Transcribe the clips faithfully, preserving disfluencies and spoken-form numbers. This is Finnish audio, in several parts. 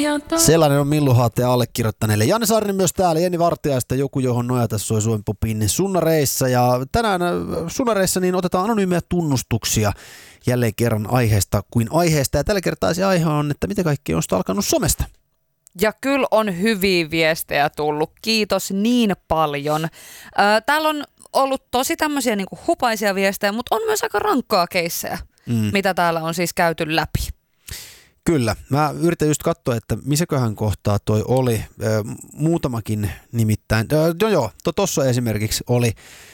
Sellainen on Millu Haatea allekirjoittaneelle. Janne Saarinen myös täällä, Jenni Vartiaista, joku johon nojata soi Suomen Popin sunnareissa. Ja tänään sunnareissa niin otetaan anonyymejä tunnustuksia jälleen kerran aiheesta kuin aiheesta. Ja tällä kertaa se aihe on, että mitä kaikkea on sitä alkanut somesta. Ja kyllä on hyviä viestejä tullut. Kiitos niin paljon. Täällä on ollut tosi tämmöisiä niin kuin hupaisia viestejä, mutta on myös aika rankkaa keissejä, mm. mitä täällä on siis käyty läpi. Kyllä. Mä yritän just katsoa, että missäköhän kohtaa toi oli. Muutamakin nimittäin. No joo, to, tossa esimerkiksi oli.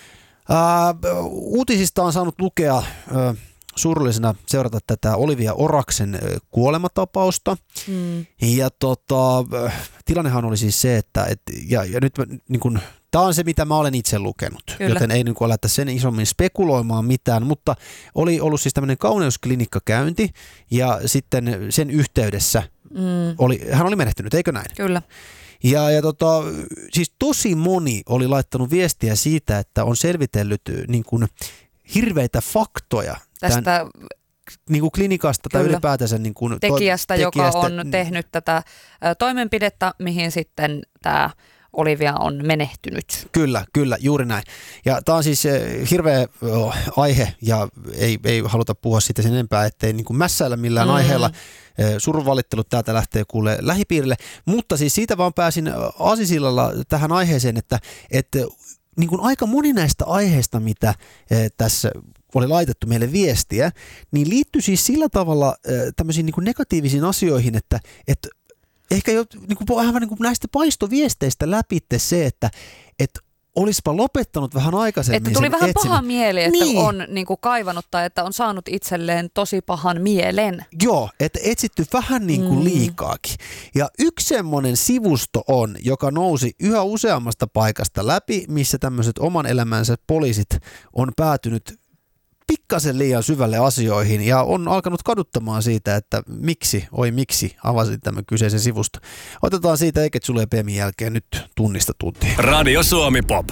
Ää, uutisista on saanut lukea ää, surullisena seurata tätä Olivia Oraksen kuolematapausta. Mm. Ja tota, tilannehan oli siis se, että et, ja, ja nyt niin kun, tämä on se, mitä mä olen itse lukenut, Kyllä. joten ei niin kuin aleta sen isommin spekuloimaan mitään, mutta oli ollut siis tämmöinen kauneusklinikkakäynti ja sitten sen yhteydessä mm. oli, hän oli menehtynyt, eikö näin? Kyllä. Ja, ja tota, siis tosi moni oli laittanut viestiä siitä, että on selvitellyt niin kuin hirveitä faktoja tästä tämän, niin kuin klinikasta Kyllä. tai ylipäätänsä niin kuin tekijästä, to, joka tekijästä, on tehnyt tätä ä, toimenpidettä, mihin sitten tämä Olivia on menehtynyt. Kyllä, kyllä, juuri näin. Ja tämä on siis hirveä oh, aihe ja ei, ei haluta puhua siitä sen enempää, ettei niin kuin mässäillä millään mm. aiheella. Surunvalittelut täältä lähtee kuulee lähipiirille, mutta siis siitä vaan pääsin aasisillalla tähän aiheeseen, että, että niin kuin aika moni näistä aiheista, mitä tässä oli laitettu meille viestiä, niin liittyy siis sillä tavalla tämmöisiin niin kuin negatiivisiin asioihin, että, että ehkä jo niin kuin, vähän niin kuin näistä paistoviesteistä läpitte se, että, että olisipa lopettanut vähän aikaisemmin. Että tuli vähän etsiminen. paha mieli, että niin. on niin kuin kaivannut tai että on saanut itselleen tosi pahan mielen. Joo, että etsitty vähän niin kuin liikaakin. Ja yksi semmoinen sivusto on, joka nousi yhä useammasta paikasta läpi, missä tämmöiset oman elämänsä poliisit on päätynyt pikkasen liian syvälle asioihin ja on alkanut kaduttamaan siitä, että miksi, oi miksi avasit tämän kyseisen sivusto. Otetaan siitä eikä sulle Pemin jälkeen nyt tunnista tuntia. Radio Suomi Pop.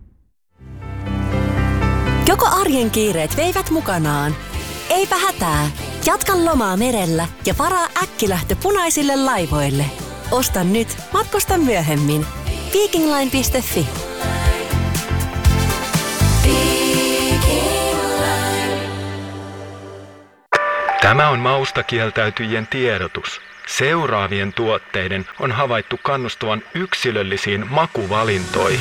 Joko arjen kiireet veivät mukanaan? Eipä hätää. Jatka lomaa merellä ja varaa äkkilähtö punaisille laivoille. Osta nyt, matkusta myöhemmin. Vikingline piste fi. Tämä on mausta kieltäytyjien tiedotus. Seuraavien tuotteiden on havaittu kannustavan yksilöllisiin makuvalintoihin.